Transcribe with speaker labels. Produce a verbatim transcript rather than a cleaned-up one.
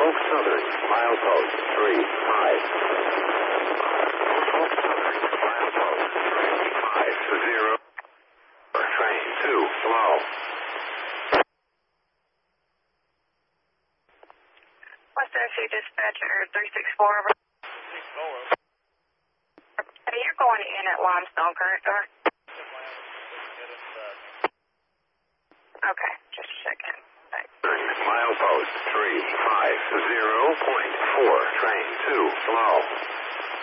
Speaker 1: Norfolk Southern, milepost three five. Norfolk Southern, milepost three five zero. Train two, slow.
Speaker 2: West Tennessee Dispatcher three six four. Hey, you're going in at Limestone, correct, sir? Okay, just a second. Thanks.
Speaker 1: Milepost three five zero point four. Train two, slow.